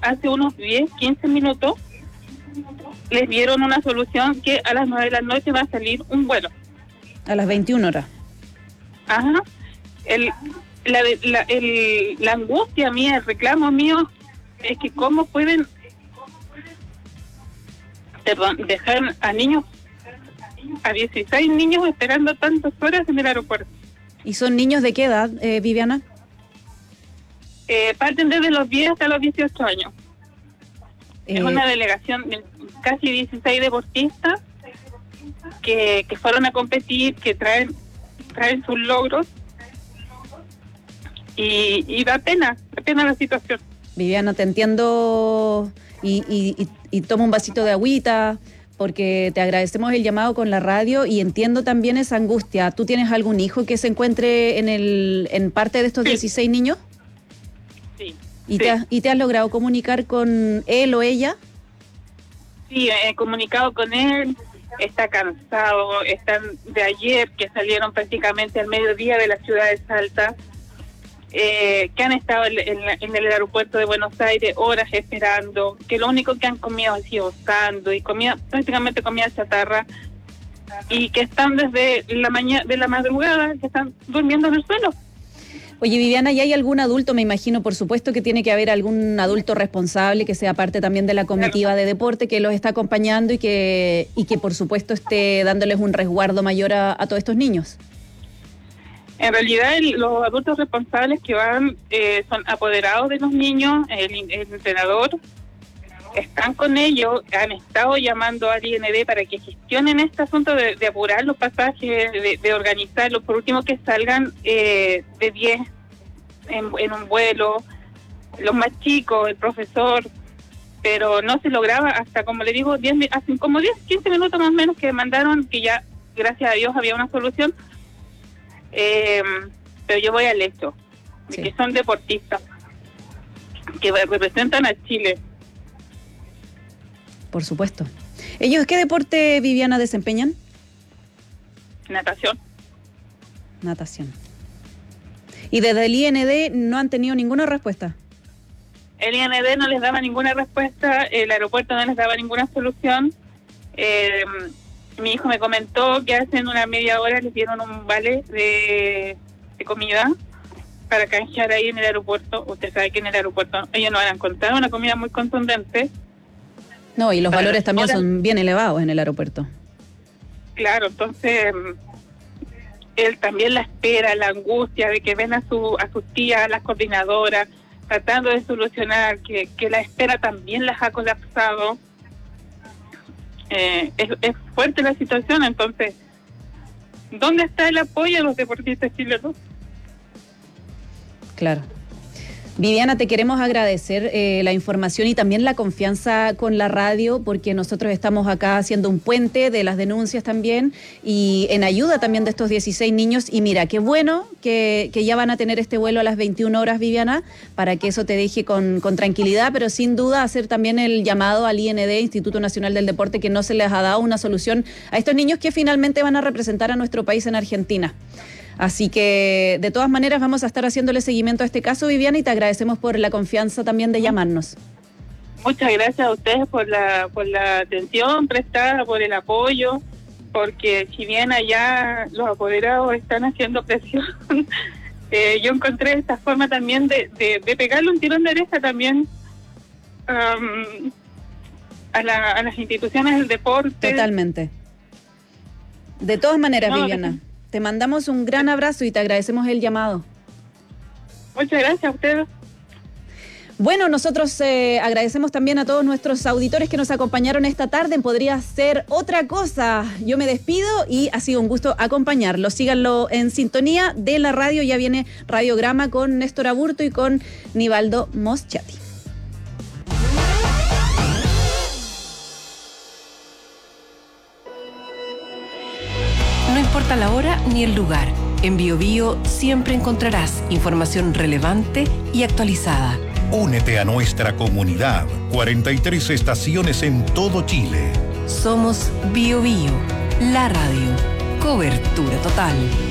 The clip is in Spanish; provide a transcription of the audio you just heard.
hace unos 10, 15 minutos les dieron una solución que a las 9 de la noche va a salir un vuelo. A las 21 horas. Ajá. La angustia mía, el reclamo mío es que cómo pueden dejar a 16 niños esperando tantas horas en el aeropuerto. ¿Y son niños de qué edad, Viviana? Parten desde los 10 hasta los 18 años. Es una delegación de casi 16 deportistas que fueron a competir, que traen sus logros y da pena la situación. Viviana, te entiendo y tomo un vasito de agüita porque te agradecemos el llamado con la radio y entiendo también esa angustia. ¿Tú tienes algún hijo que se encuentre en parte de estos 16 niños? Sí. ¿Y te has logrado comunicar con él o ella? Sí, he comunicado con él, está cansado, están de ayer que salieron prácticamente al mediodía de la ciudad de Salta, que han estado en el aeropuerto de Buenos Aires horas esperando, que lo único que han comido ha sido sándwich y prácticamente comida chatarra, y que están desde la madrugada, que están durmiendo en el suelo. Oye, Viviana, ¿y hay algún adulto? Me imagino, por supuesto, que tiene que haber algún adulto responsable que sea parte también de la comitiva de deporte que los está acompañando y que por supuesto, esté dándoles un resguardo mayor a todos estos niños. En realidad, los adultos responsables que van son apoderados de los niños, el entrenador, están con ellos, han estado llamando al IND para que gestionen este asunto de apurar los pasajes, de organizarlos, por último que salgan de 10 en un vuelo, los más chicos, el profesor, pero no se lograba hasta, como le digo, hace como 10, 15 minutos más o menos que mandaron, que ya, gracias a Dios, había una solución, pero yo voy al hecho, de que son deportistas, que representan a Chile. Por supuesto. ¿Ellos qué deporte, Viviana, desempeñan? Natación. Natación. ¿Y desde el IND no han tenido ninguna respuesta? El IND no les daba ninguna respuesta, el aeropuerto no les daba ninguna solución. Mi hijo me comentó que hace una media hora les dieron un vale de comida para canjear ahí en el aeropuerto. Usted sabe que en el aeropuerto ellos no van a encontrar una comida muy contundente. No, y los valores también son bien elevados en el aeropuerto. Claro, entonces él también la espera, la angustia de que ven a sus tías, a las coordinadoras, tratando de solucionar, que la espera también las ha colapsado. Es fuerte la situación, entonces, ¿dónde está el apoyo a los deportistas chilenos? Claro. Viviana, te queremos agradecer la información y también la confianza con la radio, porque nosotros estamos acá haciendo un puente de las denuncias también y en ayuda también de estos 16 niños. Y mira, qué bueno que ya van a tener este vuelo a las 21 horas, Viviana, para que eso te deje con tranquilidad, pero sin duda hacer también el llamado al IND, Instituto Nacional del Deporte, que no se les ha dado una solución a estos niños que finalmente van a representar a nuestro país en Argentina. Así que, de todas maneras, vamos a estar haciéndole seguimiento a este caso, Viviana, y te agradecemos por la confianza también de llamarnos. Muchas gracias a ustedes por la atención prestada, por el apoyo, porque si bien allá los apoderados están haciendo presión, yo encontré esta forma también de pegarle un tirón de oreja también a las instituciones del deporte. Totalmente. De todas maneras, Viviana, te mandamos un gran abrazo y te agradecemos el llamado. Muchas gracias a ustedes. Bueno, nosotros agradecemos también a todos nuestros auditores que nos acompañaron esta tarde. Podría ser otra cosa. Yo me despido y ha sido un gusto acompañarlos. Síganlo en sintonía de la radio. Ya viene Radiograma con Néstor Aburto y con Nivaldo Moschati. No importa la hora ni el lugar, en BioBio siempre encontrarás información relevante y actualizada. Únete a nuestra comunidad. 43 estaciones en todo Chile. Somos BioBio, la radio. Cobertura total.